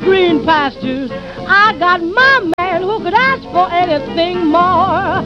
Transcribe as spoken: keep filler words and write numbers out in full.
green pastures. I got my man who could ask for anything more.